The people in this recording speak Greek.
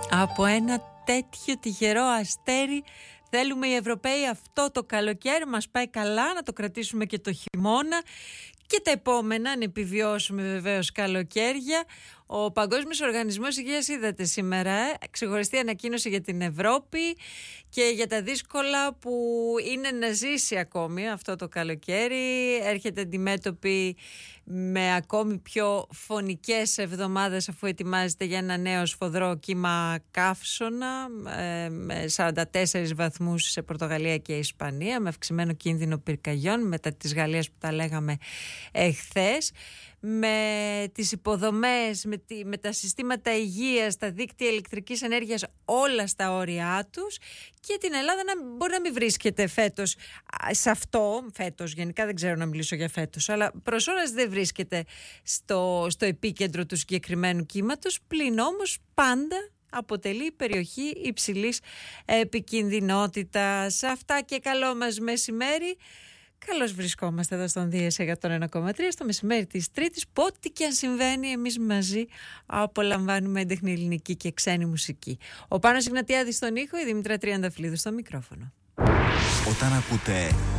Από ένα τέτοιο τυχερό αστέρι θέλουμε οι Ευρωπαίοι αυτό το καλοκαίρι μας πάει καλά, να το κρατήσουμε και το χειμώνα και τα επόμενα, αν επιβιώσουμε βεβαίως καλοκαίρια. Ο Παγκόσμιος Οργανισμός Υγείας, είδατε σήμερα, ξεχωριστή ανακοίνωση για την Ευρώπη και για τα δύσκολα που είναι να ζήσει ακόμη αυτό το καλοκαίρι. Έρχεται αντιμέτωπη με ακόμη πιο φωνικές εβδομάδες, αφού ετοιμάζεται για ένα νέο σφοδρό κύμα καύσωνα με 44 βαθμούς σε Πορτογαλία και Ισπανία, με αυξημένο κίνδυνο πυρκαγιών μετά της Γαλλίας που τα λέγαμε εχθές, με τις υποδομές, με τα συστήματα υγείας, τα δίκτυα ηλεκτρικής ενέργειας όλα στα όρια τους, και την Ελλάδα μπορεί να μην βρίσκεται φέτος σε αυτό, φέτος γενικά δεν ξέρω να μιλήσω για φέτος, αλλά προς ώρας δεν βρίσκεται στο επίκεντρο του συγκεκριμένου κύματος, πλην όμως πάντα αποτελεί περιοχή υψηλής επικινδυνότητας. Αυτά και καλό μας μεσημέρι. Καλώς βρισκόμαστε εδώ στον Δίες 101,3 στο μεσημέρι της Τρίτης. Πότε και αν συμβαίνει, εμείς μαζί απολαμβάνουμε έντεχνη ελληνική και ξένη μουσική. Ο Πάνος Ιγνατιάδης στον ήχο, η Δήμητρα Τριανταφυλλίδου στο μικρόφωνο. Όταν ακούτε